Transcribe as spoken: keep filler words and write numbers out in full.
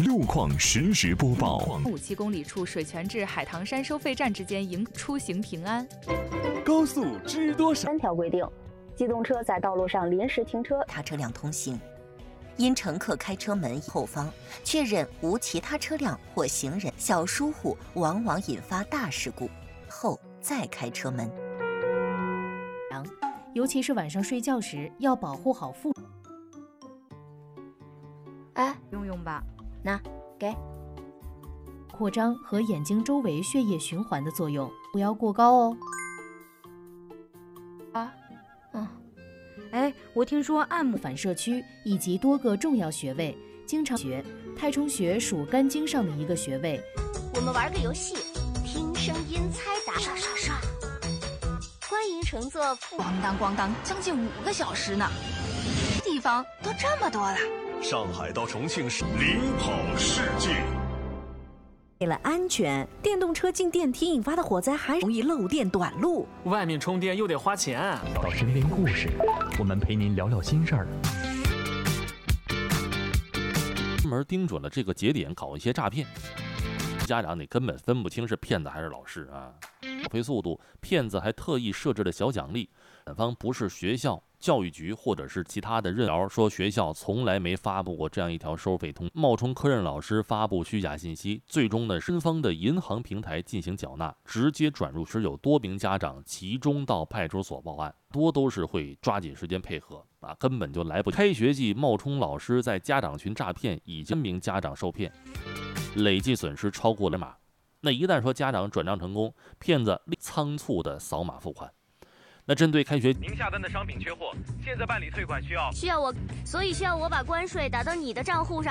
路况实时播报。 五七公里处水泉至海棠山收费站之间应出行平安。 高速知多少？ 三条规定，机动车在道路上临时停车， 他车辆通行。因乘客开车门后方确认无其他车辆或行人，小疏忽往往引发大事故，后再开车门。 尤其是晚上睡觉时，要保护好腹。 哎，用用吧，那给。 扩张和眼睛周围血液循环的作用，不要过高哦。 啊，嗯，哎，我听说按摩反射区以及多个重要穴位，经常穴太冲穴属肝经上的一个穴位。 我们玩个游戏，听声音猜答。 刷刷刷！ 欢迎乘坐。 咣当咣当，将近五个小时呢，地方都这么多了。 上海到重庆市领跑世界。 为了安全，电动车进电梯引发的火灾还容易漏电短路， 外面充电又得花钱。 到身边故事，我们陪您聊聊心事儿。 专门盯准了这个节点搞一些诈骗，家长你根本分不清是骗子还是老师啊！收费速度，骗子还特意设置了小奖励，反方不是学校、教育局或者是其他的任条，说学校从来没发布过这样一条收费通，冒充科任老师发布虚假信息，最终呢，申方的银行平台进行缴纳，直接转入时有多名家长集中到派出所报案，多都是会抓紧时间配合啊，根本就来不及。开学季冒充老师在家长群诈骗，已经名家长受骗，累计损失超过了码。那一旦说家长转账成功，骗子仓促的扫码付款。那针对开学， 您下单的商品缺货，现在办理退款需要需要我，所以需要我把关税打到你的账户上。